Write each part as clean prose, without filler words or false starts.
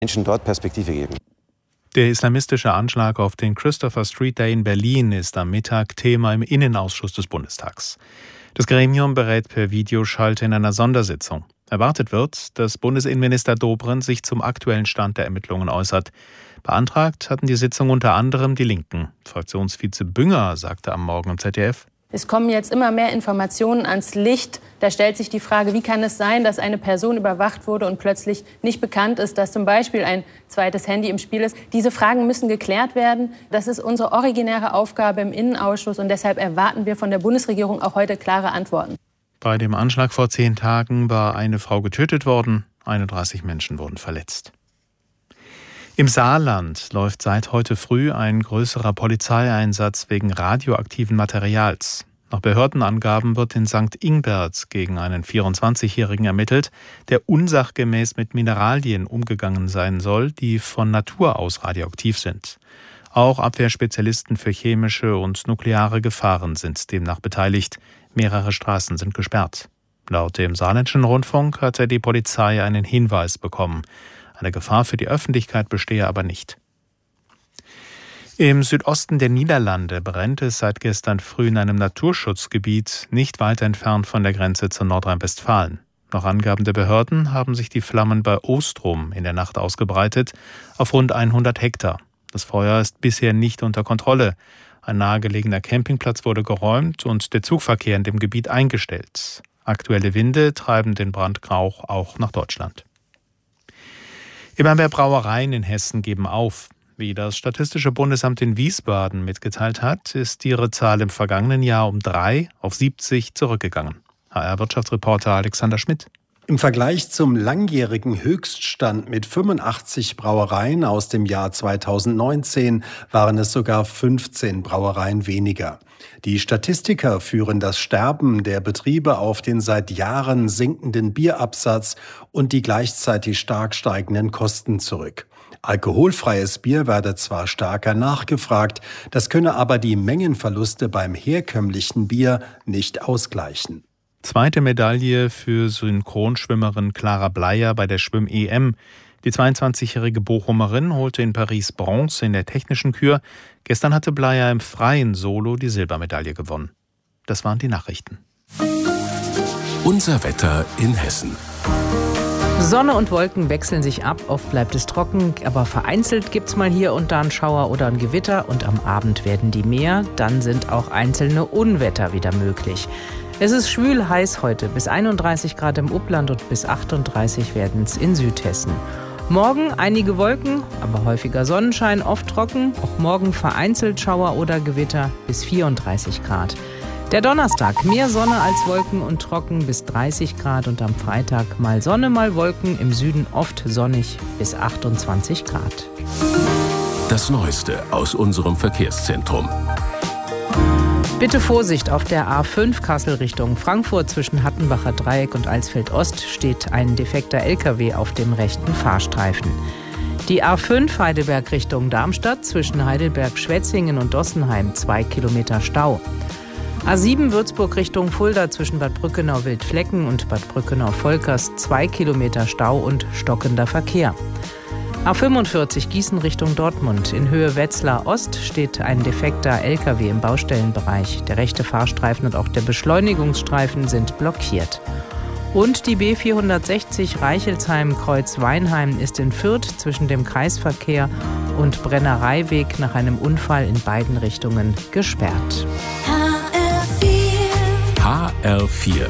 Menschen dort Perspektive geben. Der islamistische Anschlag auf den Christopher Street Day in Berlin ist am Mittag Thema im Innenausschuss des Bundestags. Das Gremium berät per Videoschalte in einer Sondersitzung. Erwartet wird, dass Bundesinnenminister Dobrindt sich zum aktuellen Stand der Ermittlungen äußert. Beantragt hatten die Sitzung unter anderem die Linken. Fraktionsvize Bünger sagte am Morgen im ZDF: Es kommen jetzt immer mehr Informationen ans Licht. Da stellt sich die Frage, wie kann es sein, dass eine Person überwacht wurde und plötzlich nicht bekannt ist, dass zum Beispiel ein zweites Handy im Spiel ist. Diese Fragen müssen geklärt werden. Das ist unsere originäre Aufgabe im Innenausschuss und deshalb erwarten wir von der Bundesregierung auch heute klare Antworten. Bei dem Anschlag vor 10 Tagen war eine Frau getötet worden, 31 Menschen wurden verletzt. Im Saarland läuft seit heute früh ein größerer Polizeieinsatz wegen radioaktiven Materials. Nach Behördenangaben wird in St. Ingbert gegen einen 24-Jährigen ermittelt, der unsachgemäß mit Mineralien umgegangen sein soll, die von Natur aus radioaktiv sind. Auch Abwehrspezialisten für chemische und nukleare Gefahren sind demnach beteiligt. Mehrere Straßen sind gesperrt. Laut dem Saarländischen Rundfunk hatte die Polizei einen Hinweis bekommen. Eine Gefahr für die Öffentlichkeit bestehe aber nicht. Im Südosten der Niederlande brennt es seit gestern früh in einem Naturschutzgebiet, nicht weit entfernt von der Grenze zu Nordrhein-Westfalen. Nach Angaben der Behörden haben sich die Flammen bei Ostrom in der Nacht ausgebreitet, auf rund 100 Hektar. Das Feuer ist bisher nicht unter Kontrolle. Ein nahegelegener Campingplatz wurde geräumt und der Zugverkehr in dem Gebiet eingestellt. Aktuelle Winde treiben den Brandrauch auch nach Deutschland. Immer mehr Brauereien in Hessen geben auf. Wie das Statistische Bundesamt in Wiesbaden mitgeteilt hat, ist ihre Zahl im vergangenen Jahr um 3 auf 70 zurückgegangen. HR-Wirtschaftsreporter Alexander Schmidt. Im Vergleich zum langjährigen Höchststand mit 85 Brauereien aus dem Jahr 2019 waren es sogar 15 Brauereien weniger. Die Statistiker führen das Sterben der Betriebe auf den seit Jahren sinkenden Bierabsatz und die gleichzeitig stark steigenden Kosten zurück. Alkoholfreies Bier werde zwar stärker nachgefragt, das könne aber die Mengenverluste beim herkömmlichen Bier nicht ausgleichen. Zweite Medaille für Synchronschwimmerin Clara Bleier bei der Schwimm-EM. Die 22-jährige Bochumerin holte in Paris Bronze in der technischen Kür. Gestern hatte Bleier im freien Solo die Silbermedaille gewonnen. Das waren die Nachrichten. Unser Wetter in Hessen. Sonne und Wolken wechseln sich ab, oft bleibt es trocken, aber vereinzelt gibt's mal hier und da einen Schauer oder ein Gewitter und am Abend werden die mehr, dann sind auch einzelne Unwetter wieder möglich. Es ist schwül heiß heute, bis 31 Grad im Upland und bis 38 werden es in Südhessen. Morgen einige Wolken, aber häufiger Sonnenschein, oft trocken, auch morgen vereinzelt Schauer oder Gewitter bis 34 Grad. Der Donnerstag, mehr Sonne als Wolken und trocken bis 30 Grad und am Freitag mal Sonne, mal Wolken, im Süden oft sonnig bis 28 Grad. Das Neueste aus unserem Verkehrszentrum. Bitte Vorsicht, auf der A5 Kassel Richtung Frankfurt zwischen Hattenbacher Dreieck und Alsfeld Ost steht ein defekter LKW auf dem rechten Fahrstreifen. Die A5 Heidelberg Richtung Darmstadt zwischen Heidelberg-Schwetzingen und Dossenheim 2 Kilometer Stau. A7 Würzburg Richtung Fulda zwischen Bad Brückenau-Wildflecken und Bad Brückenau-Volkers 2 Kilometer Stau und stockender Verkehr. A45 Gießen Richtung Dortmund. In Höhe Wetzlar Ost steht ein defekter LKW im Baustellenbereich. Der rechte Fahrstreifen und auch der Beschleunigungsstreifen sind blockiert. Und die B460 Reichelsheim-Kreuz-Weinheim ist in Fürth zwischen dem Kreisverkehr und Brennereiweg nach einem Unfall in beiden Richtungen gesperrt. HR4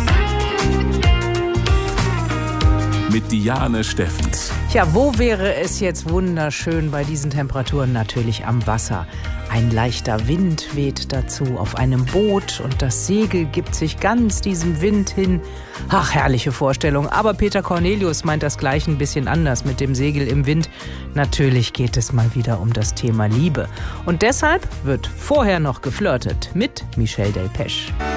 mit Diane Steffens. Ja, wo wäre es jetzt wunderschön bei diesen Temperaturen? Natürlich am Wasser. Ein leichter Wind weht dazu auf einem Boot und das Segel gibt sich ganz diesem Wind hin. Ach, herrliche Vorstellung. Aber Peter Cornelius meint das gleich ein bisschen anders mit dem Segel im Wind. Natürlich geht es mal wieder um das Thema Liebe. Und deshalb wird vorher noch geflirtet mit Michel Delpech.